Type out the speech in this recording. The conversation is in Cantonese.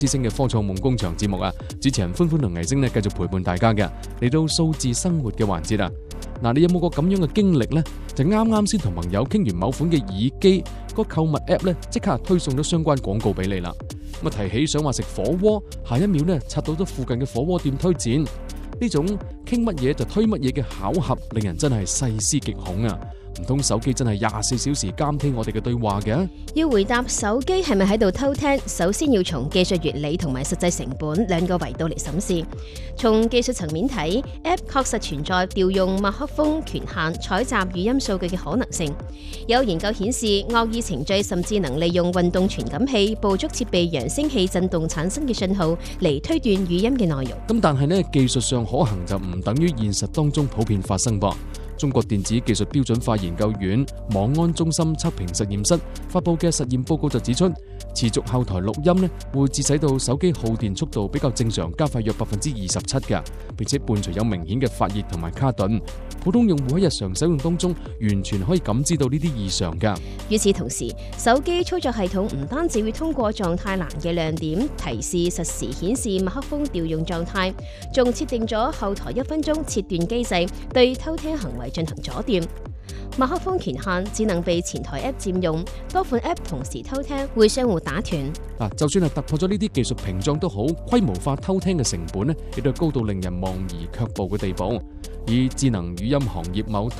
之星嘅科創夢工場節目啊，主持人歡歡同藝星呢繼續陪伴大家嘅，嚟到數字生活嘅環節啦。嗱，你有冇個咁樣嘅經歷呢？就啱啱先同朋友傾完某款嘅耳機，個購物 app 呢即刻推送咗相關廣告俾你啦。咁啊提起想話食火鍋，下一秒呢刷到咗附近嘅火鍋店推薦，呢種傾乜嘢就推乜嘢嘅巧合，令人真係細思極恐啊！唔通手機真係24小時監聽我哋嘅對話嘅？ 要回答手機係咪喺度偷聽，首先要從技術原理同埋實際成本兩個維度嚟審視。從技術層面睇 ，App 確實存在調用麥克風權限採集語音數據嘅可能性。有研究顯示，惡意程序甚至能利用運動傳感器捕捉設備揚聲器震動產生嘅信號嚟推斷語音嘅內容。 咁但係呢，技術上可行就唔等於現實當中普遍發生噃。中國電子技術標準化研究院網安中心測評實驗室發佈嘅實驗報告就指出，持續後台錄音呢會致使到手機耗電速度比較正常加快約27%嘅，並且伴隨有明顯嘅發熱同埋卡頓。普通用戶喺日常使用當中完全可以感知到呢啲異常㗎。 與此同時，手機操作系統唔單止會通過狀態欄嘅亮點提示實時顯示麥克風調用狀態，仲設定咗後台1分鐘切斷機制，對偷聽行為進行阻斷。麥克風權限只能被前台 App 佔用，多款 App 同時偷聽會相互打斷。 就算係突破咗呢啲技術屏障都好，規模化偷聽嘅成本呢，亦都係高到令人望而卻步嘅地步。以智能語音行業某